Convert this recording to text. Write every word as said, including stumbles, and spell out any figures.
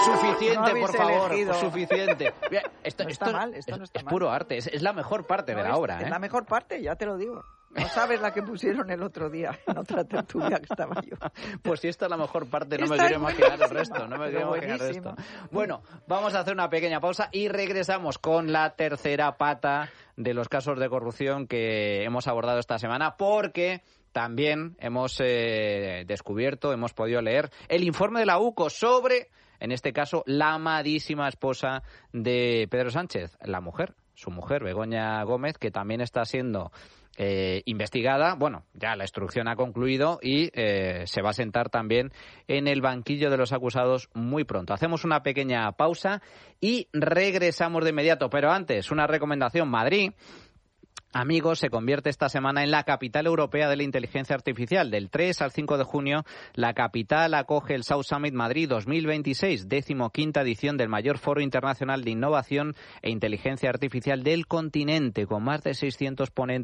Suficiente, no por favor, elegido. suficiente. Bien, esto, No esto está es, mal, esto es- no está es mal. puro arte, es, es la mejor parte No, de la es, obra. es ¿eh? la mejor parte, ya te lo digo. No sabes la que pusieron el otro día en otra tertulia que estaba yo. Pues si esta es la mejor parte, no me Esta quiero es imaginar el buenísima, resto. No me pero quiero imaginar el resto. buenísima. Bueno, vamos a hacer una pequeña pausa y regresamos con la tercera pata de los casos de corrupción que hemos abordado esta semana, porque también hemos eh, descubierto, hemos podido leer el informe de la U C O sobre, en este caso, la amadísima esposa de Pedro Sánchez, la mujer, su mujer, Begoña Gómez, que también está siendo eh, investigada. Bueno, ya la instrucción ha concluido y eh, se va a sentar también en el banquillo de los acusados muy pronto. Hacemos una pequeña pausa y regresamos de inmediato. Pero antes, una recomendación. Madrid, amigos, se convierte esta semana en la capital europea de la inteligencia artificial. Del tres al cinco de junio, la capital acoge el South Summit Madrid dos mil veintiséis, decimoquinta edición del mayor foro internacional de innovación e inteligencia artificial del continente, con más de seiscientos ponentes